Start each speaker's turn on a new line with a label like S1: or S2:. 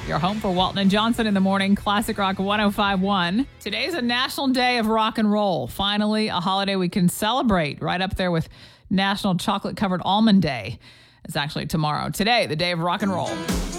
S1: Your home for Walton and Johnson in the morning. Classic Rock 105.1. Today's a National Day of Rock and Roll. Finally, a holiday we can celebrate, right up there with National Chocolate Covered Almond Day. It's actually tomorrow. Today, the day of rock and roll.